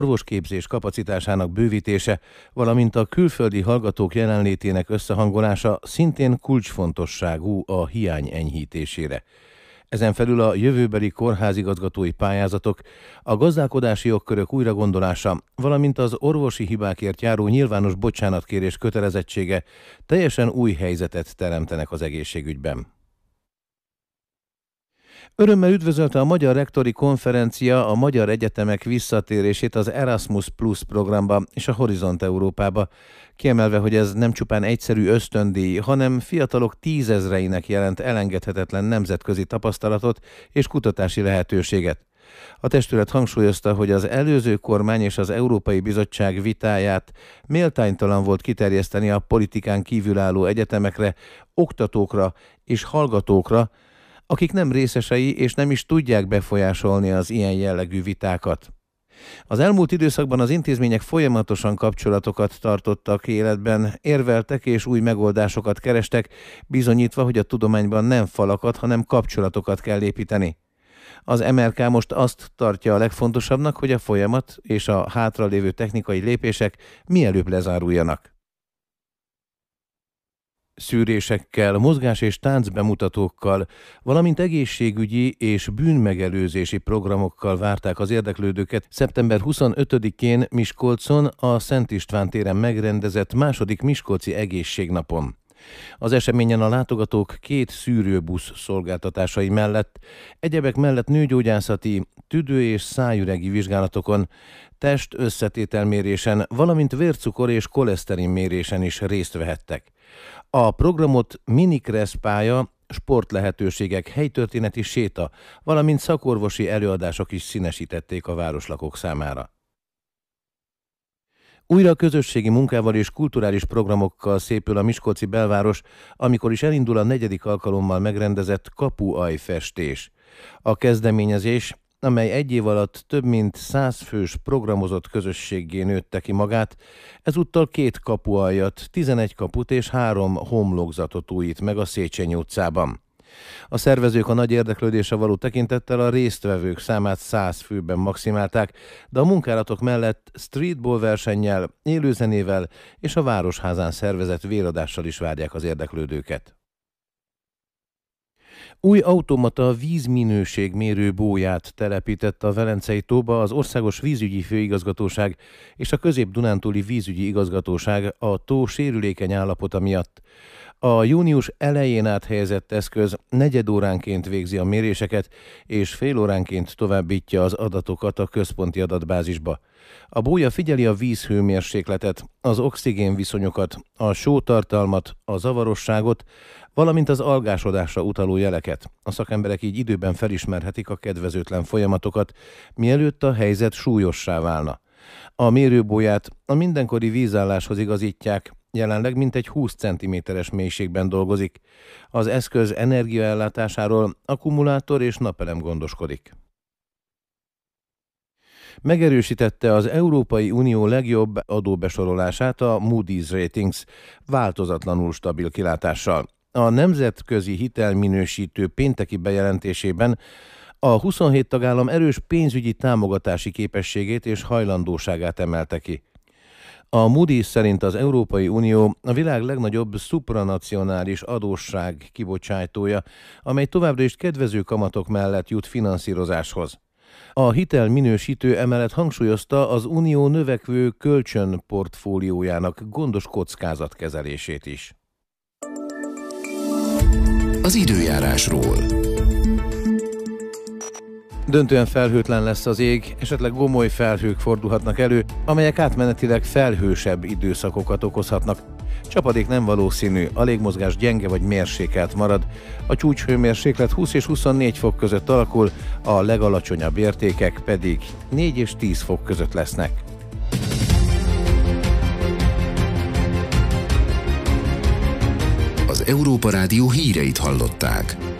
orvosképzés kapacitásának bővítése, valamint a külföldi hallgatók jelenlétének összehangolása szintén kulcsfontosságú a hiány enyhítésére. Ezen felül a jövőbeli kórházigazgatói pályázatok, a gazdálkodási jogkörök újragondolása, valamint az orvosi hibákért járó nyilvános bocsánatkérés kötelezettsége teljesen új helyzetet teremtenek az egészségügyben. Örömmel üdvözölte a Magyar Rektori Konferencia a magyar egyetemek visszatérését az Erasmus Plus programba és a Horizont Európába, kiemelve, hogy ez nem csupán egyszerű ösztöndíj, hanem fiatalok tízezreinek jelent elengedhetetlen nemzetközi tapasztalatot és kutatási lehetőséget. A testület hangsúlyozta, hogy az előző kormány és az Európai Bizottság vitáját méltánytalan volt kiterjeszteni a politikán kívülálló egyetemekre, oktatókra és hallgatókra, akik nem részesei és nem is tudják befolyásolni az ilyen jellegű vitákat. Az elmúlt időszakban az intézmények folyamatosan kapcsolatokat tartottak életben, érveltek és új megoldásokat kerestek, bizonyítva, hogy a tudományban nem falakat, hanem kapcsolatokat kell építeni. Az MRK most azt tartja a legfontosabbnak, hogy a folyamat és a hátralévő technikai lépések mielőbb lezáruljanak. Szűrésekkel, mozgás- és táncbemutatókkal, valamint egészségügyi és bűnmegelőzési programokkal várták az érdeklődőket szeptember 25-én Miskolcon a Szent István téren megrendezett második Miskolci Egészségnapon. Az eseményen a látogatók 2 szűrőbusz szolgáltatásai mellett, egyebek mellett nőgyógyászati, tüdő- és szájüregi vizsgálatokon, test-összetételmérésen, valamint vércukor- és koleszterinmérésen is részt vehettek. A programot minikressz pálya, sportlehetőségek, helytörténeti séta, valamint szakorvosi előadások is színesítették a városlakók számára. Újra közösségi munkával és kulturális programokkal szépül a miskolci belváros, amikor is elindul a 4. alkalommal megrendezett kapuajfestés. A kezdeményezés, amely egy év alatt több mint 100 fős programozott közösséggé nőtte ki magát, ezúttal 2 kapualjat, 11 kaput és 3 homlokzatot újít meg a Széchenyi utcában. A szervezők a nagy érdeklődésre való tekintettel a résztvevők számát 100 főben maximálták, de a munkálatok mellett streetball versennyel, élőzenével és a Városházán szervezett véradással is várják az érdeklődőket. Új automata vízminőségmérő bóját telepített a Velencei tóba az Országos Vízügyi Főigazgatóság és a Közép-Dunántúli Vízügyi Igazgatóság a tó sérülékeny állapota miatt. A június elején áthelyezett eszköz negyedóránként végzi a méréseket, és félóránként továbbítja az adatokat a központi adatbázisba. A bója figyeli a vízhőmérsékletet, az oxigénviszonyokat, a sótartalmat, a zavarosságot, valamint az algásodásra utaló jeleket. A szakemberek így időben felismerhetik a kedvezőtlen folyamatokat, mielőtt a helyzet súlyossá válna. A mérőbóját a mindenkori vízálláshoz igazítják, jelenleg mintegy 20 cm-es mélységben dolgozik. Az eszköz energiaellátásáról akkumulátor és napelem gondoskodik. Megerősítette az Európai Unió legjobb adóbesorolását a Moody's Ratings változatlanul stabil kilátással. A nemzetközi hitelminősítő pénteki bejelentésében a 27 tagállam erős pénzügyi támogatási képességét és hajlandóságát emelte ki. A Moody's szerint az Európai Unió a világ legnagyobb szupranacionális adósság kibocsájtója, amely továbbra is kedvező kamatok mellett jut finanszírozáshoz. A hitelminősítő emellett hangsúlyozta az Unió növekvő kölcsönportfóliójának gondos kockázatkezelését is. Az időjárásról. Döntően felhőtlen lesz az ég, esetleg gomoly felhők fordulhatnak elő, amelyek átmenetileg felhősebb időszakokat okozhatnak. Csapadék nem valószínű, a légmozgás gyenge vagy mérsékelt marad. A csúcshőmérséklet 20 és 24 fok között alakul, a legalacsonyabb értékek pedig 4 és 10 fok között lesznek. Az Európa Rádió híreit hallották.